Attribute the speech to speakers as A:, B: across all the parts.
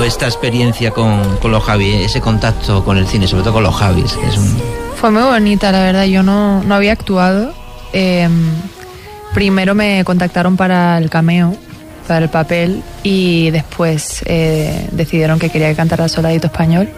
A: esta experiencia con los Javis, ese contacto con el cine, sobre todo con los Javis?
B: Fue muy bonita, la verdad. Yo no había actuado. Primero me contactaron para el cameo, para el papel, y después decidieron que quería que cantara Soldadito Español.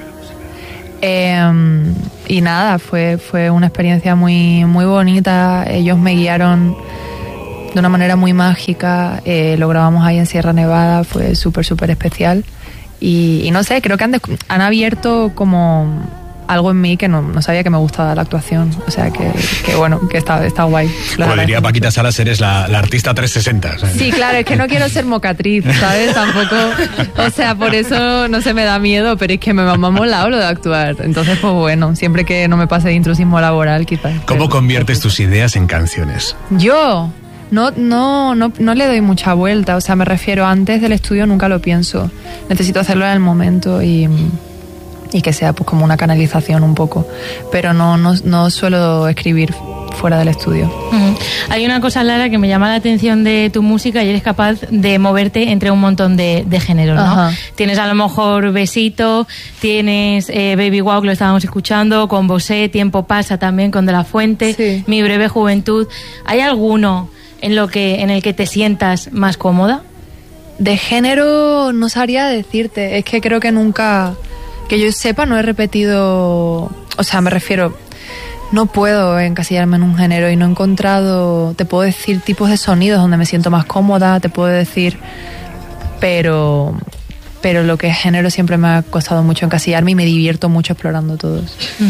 B: Y nada, fue una experiencia muy, muy bonita. Ellos me guiaron de una manera muy mágica. Lo grabamos ahí en Sierra Nevada, fue súper, súper especial. Y no sé, creo que han abierto como algo en mí que no sabía que me gustaba la actuación. O sea, que bueno, que está guay.
C: Como diría Paquita Salas, eres la artista 360. ¿Sabes?
B: Sí, claro, es que no quiero ser mocatriz, ¿sabes? Tampoco, o sea, por eso no se me da miedo, pero es que me ha molado lo de actuar. Entonces, pues bueno, siempre que no me pase de intrusismo laboral, quizás.
C: ¿Cómo conviertes tus ideas en canciones?
B: Yo no le doy mucha vuelta, o sea, me refiero, antes del estudio nunca lo pienso. Necesito hacerlo en el momento y que sea pues como una canalización un poco, pero no suelo escribir fuera del estudio.
D: Hay una cosa, Lara, que me llama la atención de tu música, y eres capaz de moverte entre un montón de géneros, ¿no?
B: Ajá.
D: Tienes a lo mejor Besito, tienes Baby Wow, que lo estábamos escuchando, con Bosé, Tiempo Pasa también, con De La Fuente,
B: sí.
D: Mi Breve Juventud. ¿Hay alguno en el que te sientas más cómoda?
B: De género no sabría decirte, es que creo que nunca, que yo sepa, no he repetido, o sea, me refiero, no puedo encasillarme en un género y no he encontrado, te puedo decir tipos de sonidos donde me siento más cómoda, te puedo decir, pero lo que es género siempre me ha costado mucho encasillarme y me divierto mucho explorando todos.